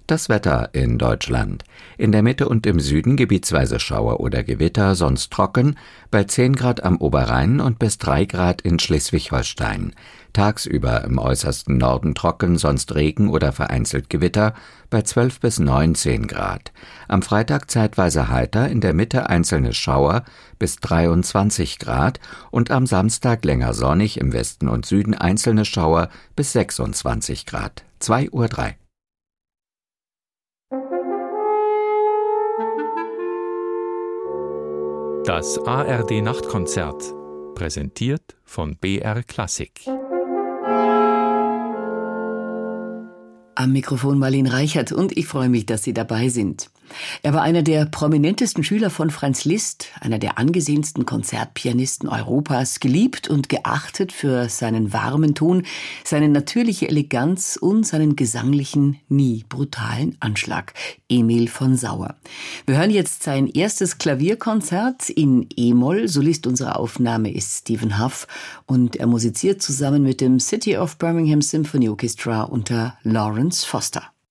Das Wetter in Deutschland. In der Mitte und im Süden gebietsweise Schauer oder Gewitter, sonst trocken, bei 10 Grad am Oberrhein und bis 3 Grad in Schleswig-Holstein. Tagsüber im äußersten Norden trocken, sonst Regen oder vereinzelt Gewitter, bei 12 bis 19 Grad. Am Freitag zeitweise heiter, in der Mitte einzelne Schauer bis 23 Grad und am Samstag länger sonnig, im Westen und Süden einzelne Schauer bis 26 Grad. 2:03 Uhr. Das ARD-Nachtkonzert, präsentiert von BR Klassik. Am Mikrofon Marlene Reichert und ich freue mich, dass Sie dabei sind. Er war einer der prominentesten Schüler von Franz Liszt, einer der angesehensten Konzertpianisten Europas, geliebt und geachtet für seinen warmen Ton, seine natürliche Eleganz und seinen gesanglichen, nie brutalen Anschlag. Emil von Sauer. Wir hören jetzt sein erstes Klavierkonzert in E-Moll. Solist unserer Aufnahme ist Stephen Hough und er musiziert zusammen mit dem City of Birmingham Symphony Orchestra unter Lawrence Foster.